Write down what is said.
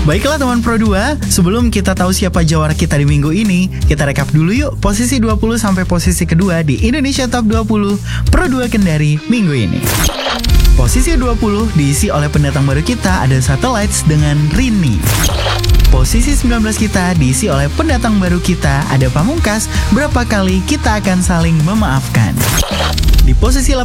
Baiklah teman Pro 2, sebelum kita tahu siapa jawara kita di minggu ini, kita rekap dulu yuk posisi 20 sampai posisi kedua di Indonesia Top 20 Pro 2 Kendari minggu ini. Posisi 20 diisi oleh pendatang baru kita ada Satellites dengan Rini. Posisi 19 kita diisi oleh pendatang baru kita ada Pamungkas, berapa kali kita akan saling memaafkan. Di posisi